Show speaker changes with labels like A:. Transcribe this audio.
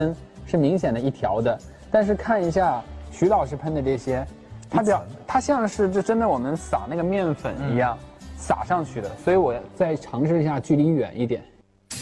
A: 是明显的一条的，但是看一下徐老师喷的这些，它像是就真的我们撒那个面粉一样撒上去的，所以我再尝试一下距离远一点。